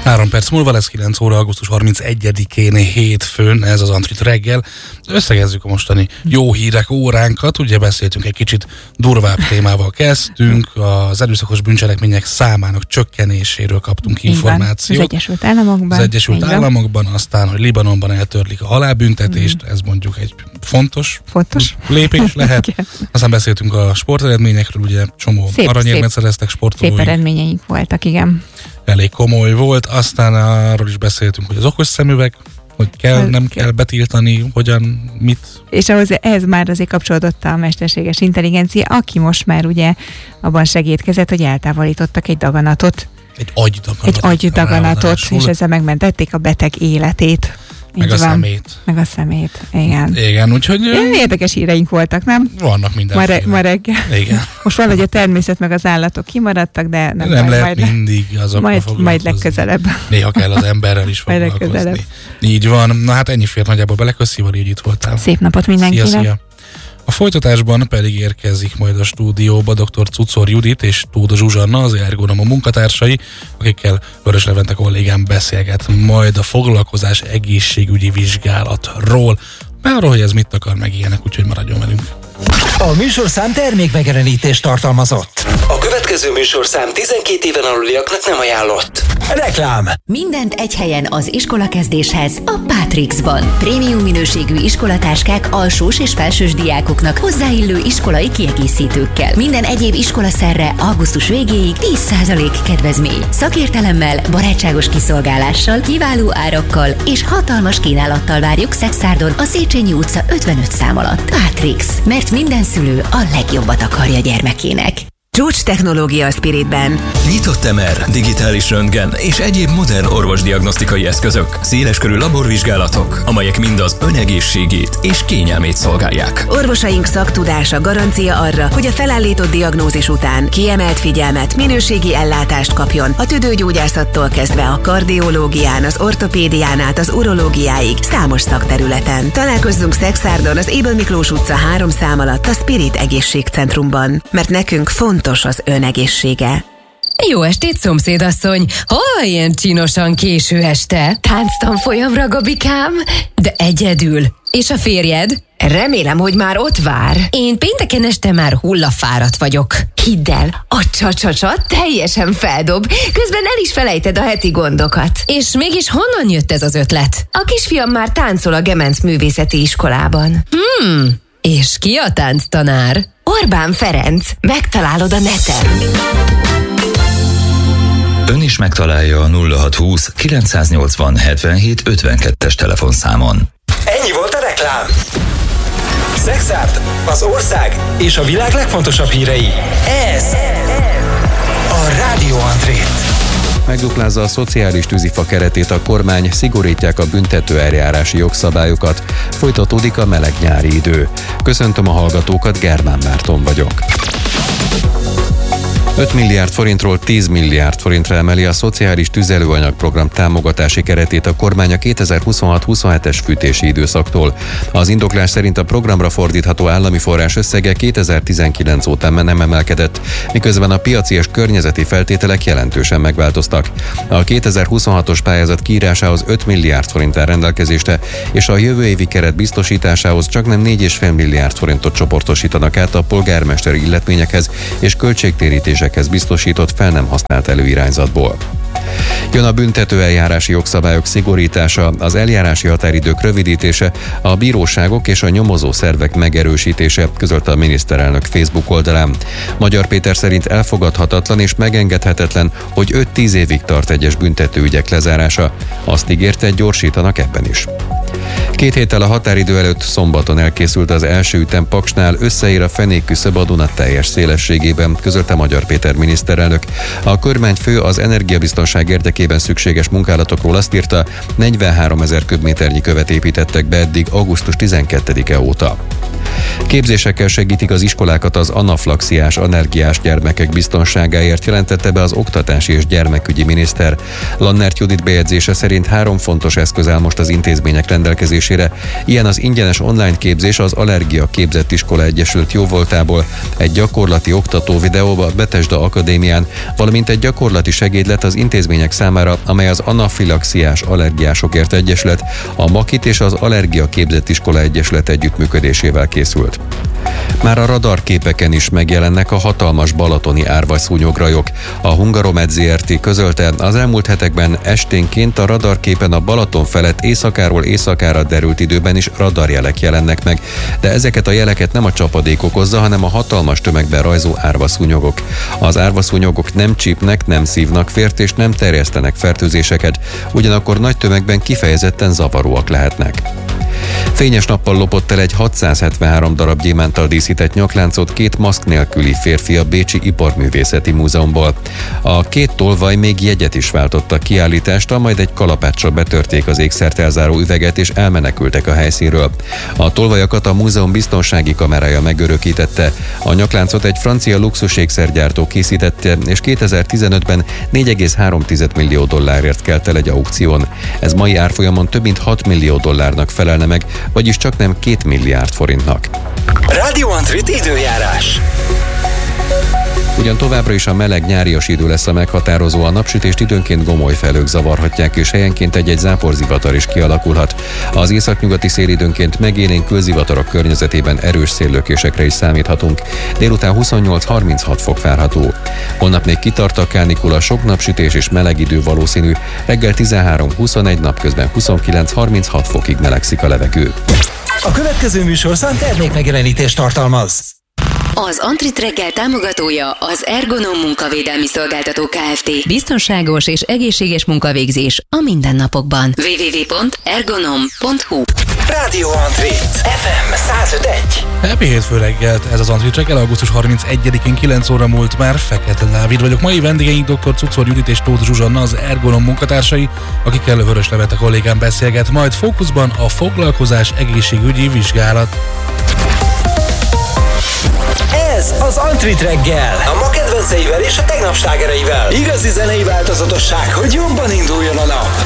3 perc múlva lesz 9 óra, augusztus 31-én hétfőn, ez az Antrit reggel. Összegezzük a mostani jó hírek óránkat, ugye beszéltünk egy kicsit durvább témával kezdtünk, az erőszakos bűncselekmények számának csökkenéséről kaptunk információt. Az Egyesült Államokban. Az Egyesült Államokban, aztán, hogy Libanonban eltörlik a halálbüntetést, ez mondjuk egy fontos lépés lehet. Aztán beszéltünk a sporteredményekről, ugye csomó aranyérmet szereztek sportolóink. Szép eredményeink voltak, igen. Elég komoly volt, aztán arról is beszéltünk, hogy az okos szemüveg, hogy kell, nem kell betiltani, hogyan, mit. És ehhez már azért kapcsolódott a mesterséges intelligencia, aki most már ugye abban segítkezett, hogy eltávolítottak egy daganatot. Egy agydaganatot. És ezzel megmentették a beteg életét. Meg a szemét, igen. Igen, úgyhogy... Érdekes híreink voltak, nem? Vannak mindenféle. Ma reggel. Igen. Most valahogy a természet meg az állatok kimaradtak, de nem lehet mindig azokkal foglalkozni. Majd legközelebb. Néha kell az emberrel is foglalkozni. Így van. Na hát ennyi fér nagyjából bele. Köszi, Vari, hogy itt voltál. Szép napot mindenkinek. Szia. A folytatásban pedig érkezik majd a stúdióba dr. Cucor Judit és Tóda Zsuzsanna, az Ergonoma munkatársai, akikkel Vörös Levente kollégám beszélget majd a foglalkozás egészségügyi vizsgálatról, arról, hogy ez mit akar, meg ilyenek, úgyhogy maradjon velünk. A műsorszám termékmegjelenítést tartalmazott. A következő műsorszám 12 éven aluliaknak nem ajánlott. Reklám. Mindent egy helyen az iskolakezdéshez a Pátrixban. Prémium minőségű iskolatáskák alsós és felsős diákoknak hozzáillő iskolai kiegészítőkkel. Minden egyéb iskolaszerre augusztus végéig 10% kedvezmény. Szakértelemmel, barátságos kiszolgálással, kiváló árakkal és hatalmas kínálattal várjuk Szexárdon a Széchenyi utca 55 szám alatt. Pátrix, mert minden szülő a legjobbat akarja gyermekének. Csúcs technológia a Spiritben. Nyitott MR, digitális röntgen és egyéb modern orvosdiagnosztikai eszközök, széleskörű laborvizsgálatok, amelyek mind az önegészségét és kényelmét szolgálják. Orvosaink szaktudása garancia arra, hogy a felállított diagnózis után kiemelt figyelmet, minőségi ellátást kapjon a tüdőgyógyászattól kezdve a kardiológián, az ortopédián át az urológiáig számos szakterületen. Találkozzunk Szexárdon az Ébel Miklós utca 3 szám alatt a Spirit egészségcentrumban, mert nekünk fontos az önegészsége. Jó estét, szomszédasszony! Hol ilyen csinosan késő este? Tánctanfolyamra, Gabikám? De egyedül. És a férjed? Remélem, hogy már ott vár. Én pénteken este már hullafáradt vagyok. Hidd el, a csa-csa-csa teljesen feldob, közben el is felejted a heti gondokat. És mégis honnan jött ez az ötlet? A kisfiam már táncol a Gemenc Művészeti Iskolában. És ki a tánctanár? Orbán Ferenc. Megtalálod a neten. Ön is megtalálja a 0620 980 77 52-es telefonszámon. Ennyi volt a reklám. Szexárd, az ország és a világ legfontosabb hírei. Ez a Rádió Antrit. Megduplázza a szociális tűzifa keretét a kormány, szigorítják a büntető eljárási jogszabályokat, folytatódik a meleg nyári idő. Köszöntöm a hallgatókat, Germán Márton vagyok. 5 milliárd forintról 10 milliárd forintra emeli a szociális tüzelőanyagprogram támogatási keretét a kormány a 2026-27-es fűtési időszaktól. Az indoklás szerint a programra fordítható állami forrás összege 2019 óta nem emelkedett, miközben a piaci és környezeti feltételek jelentősen megváltoztak. A 2026-os pályázat kiírásához 5 milliárd forint áll rendelkezésre, és a jövő évi keret biztosításához csaknem 4,5 milliárd forintot csoportosítanak át a polgármesteri illetményekhez és költségtérítésekhez biztosított fel nem használt előirányzatból. Jön a büntető eljárási jogszabályok szigorítása, az eljárási határidők rövidítése, a bíróságok és a nyomozó szervek megerősítése, közölte a miniszterelnök Facebook oldalán. Magyar Péter szerint elfogadhatatlan és megengedhetetlen, hogy 5-10 évig tart egyes büntetőügyek lezárása. Azt ígérte, gyorsítanak ebben is. 2 héttel a határidő előtt szombaton elkészült az első ütem Paksnál, összeér a fenékküszöb a Duna teljes szélességében, közölte Magyar Péter miniszterelnök. A kormányfő az energiabiztonság érdekében szükséges munkálatokról azt írta, 43 000 köbméternyi követ építettek be eddig augusztus 12-e óta. Képzésekkel segítik az iskolákat az anaflaxiás, allergiás gyermekek biztonságáért, jelentette be az oktatási és gyermekügyi miniszter. Lannert Judit bejegyzése szerint 3 fontos eszköz áll most az intézmények rendelkezésére működésére. Ilyen az ingyenes online képzés az Allergia Képzett Iskola Egyesület jóvoltából, egy gyakorlati oktató videó a Bethesda Akadémián, valamint egy gyakorlati segédlet az intézmények számára, amely az Anafilaxiás Allergiásokért Egyesület, a MAKIT és az Allergia Képzett Iskola Egyesület együttműködésével készült. Már a radarképeken is megjelennek a hatalmas balatoni árvaszúnyograjok. A Hungaromed Zrt. Közölte, az elmúlt hetekben esténként a radarképen a Balaton felett éjszakáról éjszakára derült időben is radarjelek jelennek meg, de ezeket a jeleket nem a csapadék okozza, hanem a hatalmas tömegben rajzó árvaszúnyogok. Az árvaszúnyogok nem csípnek, nem szívnak vért és nem terjesztenek fertőzéseket, ugyanakkor nagy tömegben kifejezetten zavaróak lehetnek. Fényes nappal lopott el egy 673 darab gyémánttal díszített nyakláncot két maszk nélküli férfi a Bécsi Iparművészeti Múzeumból. A két tolvaj még jegyet is váltott a kiállításra, majd egy kalapáccsal betörték az ékszert elzáró üveget és elmenekültek a helyszínről. A tolvajakat a múzeum biztonsági kamerája megörökítette. A nyakláncot egy francia luxusékszergyártó készítette, és 2015-ben 4,3 millió dollárért kelt el egy aukción. Ez mai árfolyamon több mint 6 millió dollárnak felelne meg, vagyis csak nem 2 milliárd forintnak. Radio Antrit időjárás. Ugyan továbbra is a meleg nyárias idő lesz a meghatározó, a napsütést időnként gomoly felhők zavarhatják, és helyenként egy-egy záporzivatar is kialakulhat. Az északnyugati szél időnként megélénkül, zivatarok környezetében erős széllökésekre is számíthatunk. Délután 28-36 fok várható. Holnap még kitart a kánikula, sok napsütés és meleg idő valószínű. Reggel 13-21, napközben 29-36 fokig melegszik a levegő. A következő műsorszám termékmegjelenítést tartalmaz. Az Antrit reggel támogatója az Ergonom Munkavédelmi Szolgáltató Kft. Biztonságos és egészséges munkavégzés a mindennapokban. www.ergonom.hu. Radio Antrit FM 105.1. Happy hétfő reggelt, ez az Antrit reggel, augusztus 31-én 9 óra múlt már. Fekete Dávid vagyok. Mai vendégeink dr. Cuczor Judit és Tóth Zsuzsanna, az Ergonom munkatársai, akikkel Vörös Levente kollégám beszélget, majd fókuszban a foglalkozás egészségügyi vizsgálat. Ez az Antrit reggel, a ma kedvenceivel és a tegnap slágereivel. Igazi zenei változatosság, hogy jobban induljon a nap.